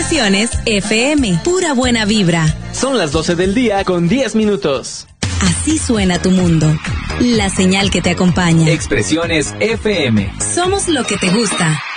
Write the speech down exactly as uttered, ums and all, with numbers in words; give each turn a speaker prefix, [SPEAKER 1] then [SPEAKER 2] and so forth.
[SPEAKER 1] Expresiones F M, pura buena vibra.
[SPEAKER 2] Son las doce del día con diez minutos.
[SPEAKER 1] Así suena tu mundo. La señal que te acompaña.
[SPEAKER 3] Expresiones F M.
[SPEAKER 1] Somos lo que te gusta.